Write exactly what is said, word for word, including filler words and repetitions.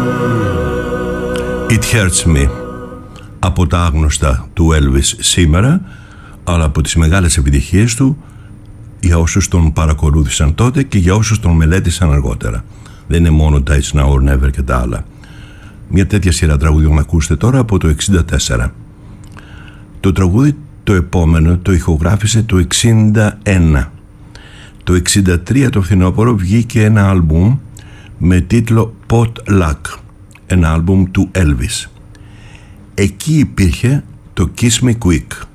It Hurts Me, από τα άγνωστα του Elvis σήμερα, αλλά από τις μεγάλες επιτυχίες του για όσους τον παρακολούθησαν τότε και για όσους τον μελέτησαν αργότερα. Δεν είναι μόνο τα It's Now or Never και τα άλλα. Μια τέτοια σειρά τραγουδιών να ακούσετε τώρα από το εξήντα τέσσερα. Το τραγούδι το επόμενο το ηχογράφησε το εξήντα ένα. Το εξήντα τρία το φθινόπωρο βγήκε ένα άλμπουμ με τίτλο Potluck, ένα άλμπουμ του Elvis. Εκεί υπήρχε το Kiss Me Quick.